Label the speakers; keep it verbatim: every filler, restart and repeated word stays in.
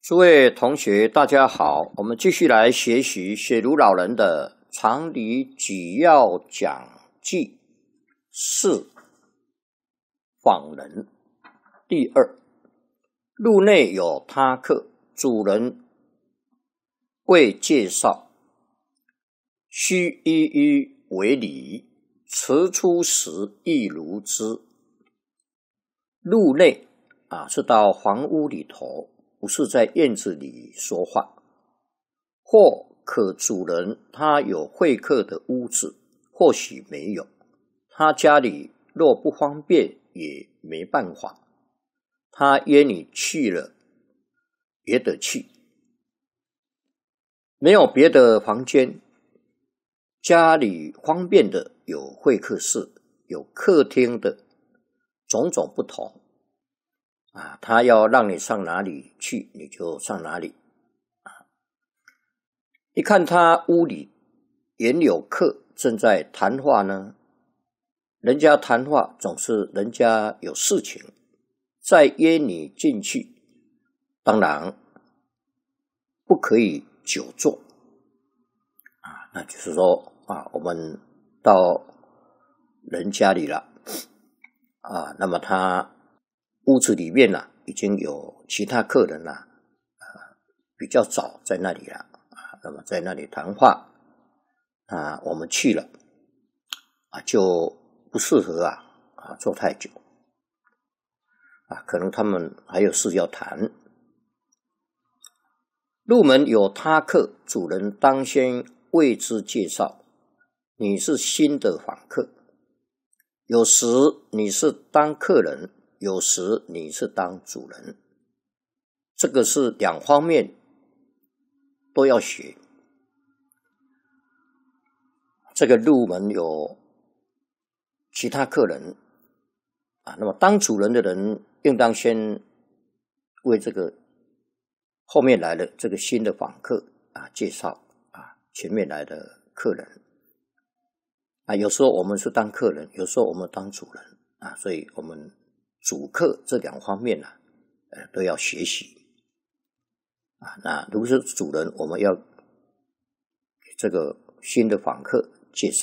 Speaker 1: 诸位同学，大家好，我们继续来学习雪茹老人的《常理举要讲记四访人》第二。路内有他客，主人未介绍，须一一为礼，辞出时亦如之。路内啊，是到房屋里头，不是在院子里说话。或可主人他有会客的屋子，或许没有，他家里若不方便也没办法，他约你去了也得去。没有别的房间，家里方便的有会客室，有客厅的种种不同啊，他要让你上哪里去，你就上哪里啊。一看他屋里原有客正在谈话呢，人家谈话总是人家有事情，再约你进去，当然不可以久坐啊，那就是说啊，我们到人家里了啊，那么他屋子里面啊，已经有其他客人啊，呃、比较早在那里了啊，那么在那里谈话啊，我们去了啊，就不适合啊啊坐太久啊，可能他们还有事要谈。入门有他客，主人当先为之介绍，你是新的访客，有时你是当客人，有时你是当主人，这个是两方面都要学。这个入门有其他客人啊，那么当主人的人应当先为这个后面来的这个新的访客啊介绍啊前面来的客人啊，有时候我们是当客人，有时候我们当主人啊，所以我们主客这两方面呢、啊，呃，都要学习啊。那如果是主人，我们要给这个新的访客介绍。